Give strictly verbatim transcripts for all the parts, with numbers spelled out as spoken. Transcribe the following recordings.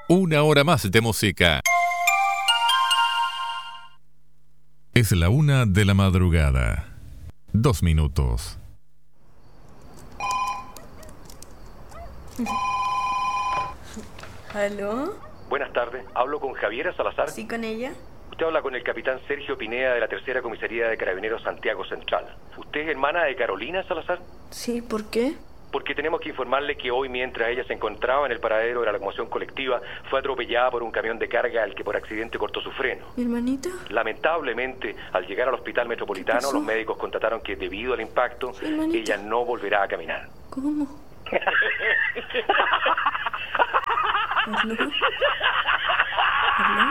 Una hora más de música. Es la una de la madrugada. Dos minutos. ¿Aló? Buenas tardes, hablo con Javiera Salazar. Sí, con ella. Usted habla con el capitán Sergio Pineda de la Tercera Comisaría de Carabineros Santiago Central. ¿Usted es hermana de Carolina Salazar? Sí, ¿por qué? Porque tenemos que informarle que hoy, mientras ella se encontraba en el paradero de la locomoción colectiva, fue atropellada por un camión de carga al que por accidente cortó su freno. ¿Mi hermanita? Lamentablemente, al llegar al hospital metropolitano, los médicos constataron que debido al impacto, ella no volverá a caminar. ¿Cómo? ¿Aló? ¿Aló?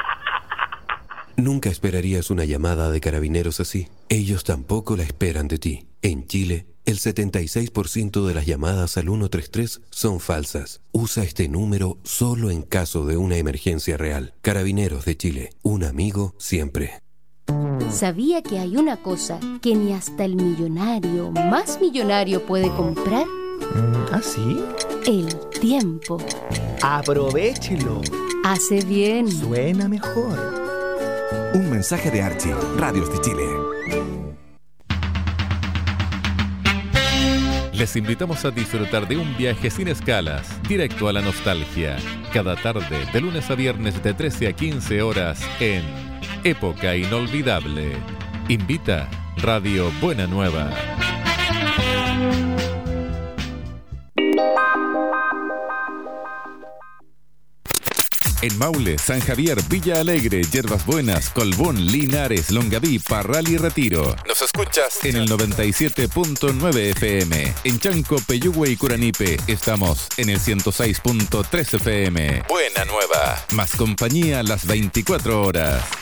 Nunca esperarías una llamada de carabineros así. Ellos tampoco la esperan de ti. En Chile, el setenta y seis por ciento de las llamadas al ciento treinta y tres son falsas. Usa este número solo en caso de una emergencia real. Carabineros de Chile, un amigo siempre. ¿Sabía que hay una cosa que ni hasta el millonario más millonario puede comprar? ¿Ah, sí? El tiempo. ¡Aprovéchelo! Hace bien. Suena mejor. Un mensaje de Archie, Radios de Chile. Les invitamos a disfrutar de un viaje sin escalas, directo a la nostalgia. Cada tarde, de lunes a viernes de trece a quince horas en Época Inolvidable. Invita Radio Buena Nueva. En Maule, San Javier, Villa Alegre, Yerbas Buenas, Colbún, Linares, Longaví, Parral y Retiro. Nos escuchas en el noventa y siete punto nueve F M. En Chanco, Peyúgue y Curanipe estamos en el ciento seis punto tres F M. Buena Nueva. Más compañía las veinticuatro horas.